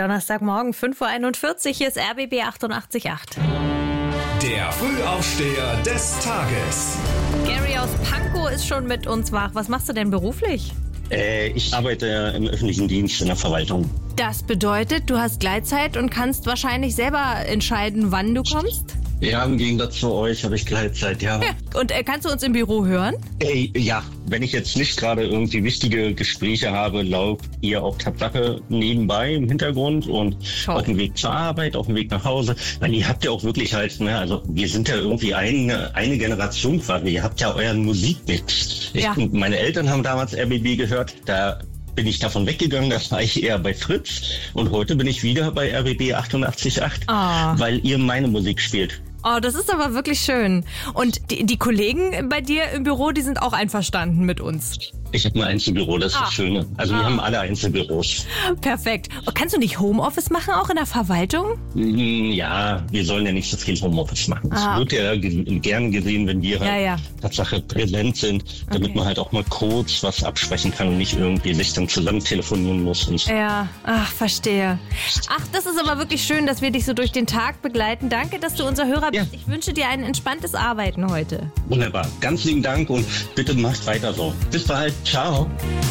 Donnerstagmorgen, 5.41 Uhr, hier ist RBB 88.8. Der Frühaufsteher des Tages. Gary aus Pankow ist schon mit uns wach. Was machst du denn beruflich? Ich arbeite im öffentlichen Dienst in der Verwaltung. Das bedeutet, du hast Gleitzeit und kannst wahrscheinlich selber entscheiden, wann du kommst? Ja, im Gegensatz zu euch habe ich Gleitzeit, ja. Und kannst du uns im Büro hören? Ja, wenn ich jetzt nicht gerade irgendwie wichtige Gespräche habe, lauft ihr auf Tatsache nebenbei im Hintergrund und auf dem Weg zur Arbeit, auf dem Weg nach Hause. Weil ihr habt ja auch wirklich halt, also wir sind ja irgendwie eine Generation quasi. Ihr habt ja euren Musikmix. Ja. Meine Eltern haben damals RBB gehört, da bin ich davon weggegangen, das war ich eher bei Fritz. Und heute bin ich wieder bei RBB 88.8, weil ihr meine Musik spielt. Oh, das ist aber wirklich schön. Und die Kollegen bei dir im Büro, die sind auch einverstanden mit uns. Ich habe ein Einzelbüro, das ist das Schöne. Also wir haben alle Einzelbüros. Perfekt. Kannst du nicht Homeoffice machen, auch in der Verwaltung? Ja, wir sollen ja nicht so viel Homeoffice machen. Es wird ja gern gesehen, wenn wir halt Tatsache präsent sind, damit man halt auch mal kurz was absprechen kann und nicht irgendwie sich dann zusammen telefonieren muss. Und so. Ja, verstehe. Das ist aber wirklich schön, dass wir dich so durch den Tag begleiten. Danke, dass du unser Hörer bist. Ich wünsche dir ein entspanntes Arbeiten heute. Wunderbar. Ganz lieben Dank und bitte macht weiter so. Bis bald. Ciao.